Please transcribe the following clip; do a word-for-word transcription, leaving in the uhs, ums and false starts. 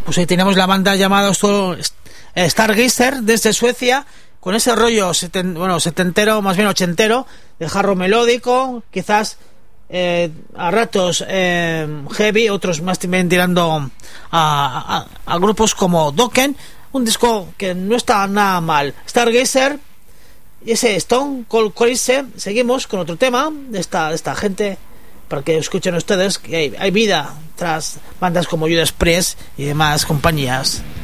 Pues ahí tenemos la banda llamada Stargazer desde Suecia, con ese rollo seten, bueno, setentero, más bien ochentero, de jarro melódico, quizás eh, a ratos eh, heavy, otros más también tirando a, a, a grupos como Dokken. Un disco que no está nada mal. Stargazer y ese Stone Cold Crazy. Seguimos con otro tema de esta, de esta gente, para que escuchen ustedes que hay, hay vida tras bandas como Judas Priest y demás compañías.